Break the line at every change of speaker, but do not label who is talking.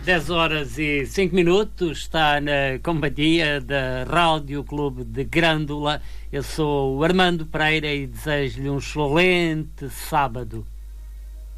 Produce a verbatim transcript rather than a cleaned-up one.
dez horas e cinco minutos, está na companhia da Rádio Clube de Grândola. Eu sou o Armando Pereira e desejo-lhe um excelente sábado.